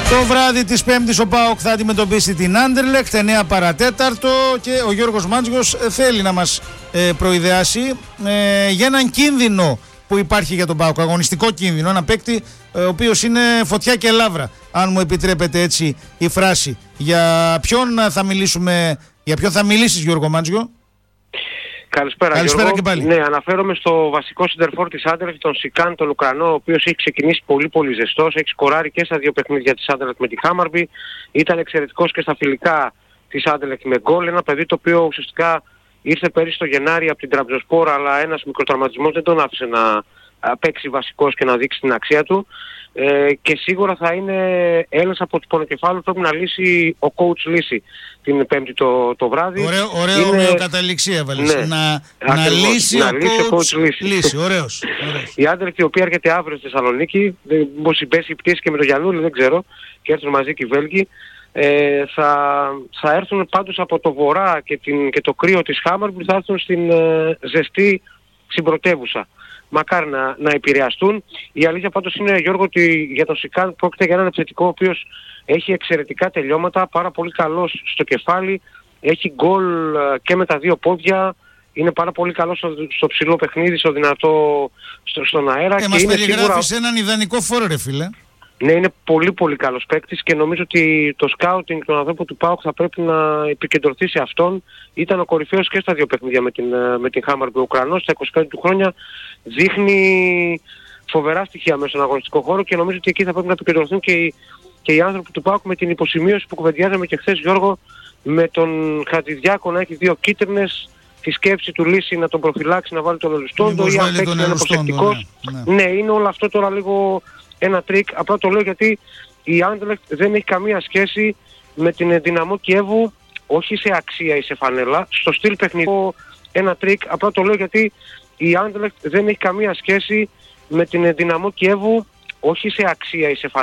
Το βράδυ της Πέμπτης ο ΠΑΟΚ θα αντιμετωπίσει την Άντερλεχτ 9 παρατέταρτο και ο Γιώργος Μάντζιος θέλει να μας προειδεάσει για έναν κίνδυνο που υπάρχει για τον ΠΑΟΚ, αγωνιστικό κίνδυνο, ένα παίκτη ο οποίος είναι φωτιά και λαύρα, αν μου επιτρέπετε έτσι η φράση. Για ποιον θα μιλήσουμε, για ποιον θα μιλήσεις, Γιώργο Μάντζιο? Καλησπέρα Γιώργο. Και πάλι. Ναι, αναφέρομαι στο βασικό σεντερφόρ της Άντερλεχτ, τον Σικάν, τον Ουκρανό, ο οποίος έχει ξεκινήσει πολύ ζεστός, έχει σκοράρει και στα δύο παιχνίδια της Άντερλεχτ με τη Χάμαρμπι, ήταν εξαιρετικός και στα φιλικά της Άντερλεχτ με γκολ, ένα παιδί το οποίο ουσιαστικά ήρθε πέρυσι το Γενάρη από την Τραμπζονσπόρ, αλλά ένας μικροτραυματισμός δεν τον άφησε να παίξει βασικός και να δείξει την αξία του. Και σίγουρα θα είναι ένας από τους πονοκεφάλους που πρέπει να λύσει ο coach λύση την Πέμπτη το βράδυ. Ωραίο καταληξία έβαλες. Ναι, να λύσει ο coach λύση. Ωραίος. Η Άντερλεχτ, η οποία έρχεται αύριο στη Θεσσαλονίκη, μήπως συμπέσει η πτήση και με το Γιαννούλη, δεν ξέρω, και έρθουν μαζί και οι Βέλγοι. Θα έρθουν πάντως από το βορρά και το κρύο της Χάμαρμπι, θα έρθουν στην ζεστή συμπρωτεύουσα. Μακάρι να επηρεαστούν. Η αλήθεια πάντως είναι, Γιώργο, ότι για τον Σικάν πρόκειται για έναν επιθετικό ο οποίος έχει εξαιρετικά τελειώματα, πάρα πολύ καλός στο κεφάλι, έχει γκολ και με τα δύο πόδια, είναι πάρα πολύ καλός στο ψηλό παιχνίδι, στο δυνατό στον αέρα. Και μας περιγράφεις έναν ιδανικό φόρο, ρε φίλε. Ναι, είναι πολύ καλός παίκτης και νομίζω ότι το σκάουτινγκ των ανθρώπων του ΠΑΟΚ θα πρέπει να επικεντρωθεί σε αυτόν. Ήταν ο κορυφαίος και στα δύο παιχνίδια με την Χάμαρμπι. Ο Ουκρανός στα 25 του χρόνια δείχνει φοβερά στοιχεία μέσα στον αγωνιστικό χώρο και νομίζω ότι εκεί θα πρέπει να επικεντρωθούν και οι άνθρωποι του ΠΑΟΚ με την υποσημείωση που κουβεντιάζαμε και χθες, Γιώργο, με τον Χατζηδιάκο να έχει δύο κίτρινες, τη σκέψη του λύση να τον προφυλάξει, να βάλει τον Ελουστόντο ή αν παίξει να είναι προσεκτικός. Ναι, είναι όλο αυτό τώρα λίγο ένα τρίκ. Απλά το λέω γιατί η Άντερλεχτ δεν έχει καμία σχέση με την Δυναμό Κιέβου, όχι σε αξία ή σε φανέλα, στο στυλ παιχνιδικό ένα τρίκ. Απλά το λέω γιατί η Άντερλεχτ δεν έχει καμία σχέση με την Δυναμό Κιέβου, όχι σε αξία ή σε φανέλα.